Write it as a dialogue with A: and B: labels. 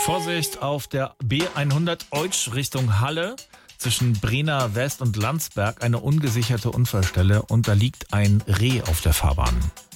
A: Vorsicht auf der B100 Eutsch Richtung Halle. Zwischen Brenner West und Landsberg eine ungesicherte Unfallstelle und da liegt ein Reh auf der Fahrbahn.